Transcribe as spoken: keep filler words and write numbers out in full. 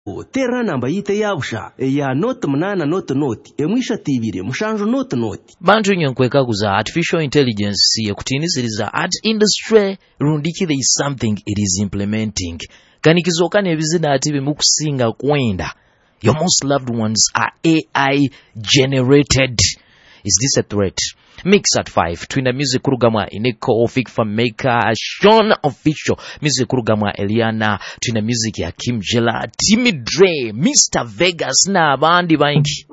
Terra namba yite yabusha ya note munana note note emwisha tibire mushanjo note note bantu nyenkwekaguza artificial intelligence yekutiniziriza at industry rundiki there is something it is implementing kanikizoka nebizina ati bimukusinga kwenda. Your most loved ones are A I generated. Is this a threat? Mix at five. Twina music kurugamwa Ineko, Fik Maker, Sean Official. Music kurugamwa Eliana. Twina music ya Kim Jela, Timmy Dre, Mister Vegas na abandi banki.